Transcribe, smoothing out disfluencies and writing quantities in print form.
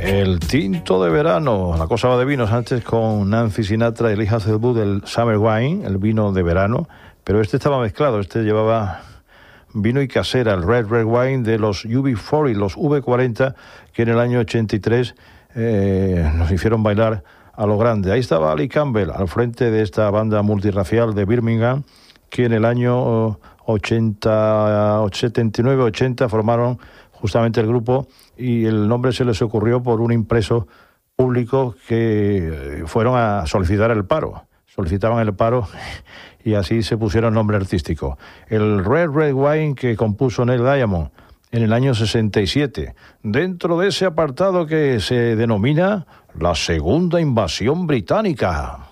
El tinto de verano, la cosa va de vinos. Antes con Nancy Sinatra y Lee Hasselwood, el Summer Wine, el vino de verano, pero este estaba mezclado, este llevaba vino y casera, el Red Wine de los UB40, los V40, que en el año 83 nos hicieron bailar a lo grande. Ahí estaba Ali Campbell, al frente de esta banda multirracial de Birmingham, que en el año 79-80 formaron justamente el grupo, y el nombre se les ocurrió por un impreso público que fueron a solicitar el paro. Solicitaban el paro y así se pusieron nombre artístico. El Red Wine que compuso Neil Diamond en el año 67, dentro de ese apartado que se denomina la Segunda Invasión Británica.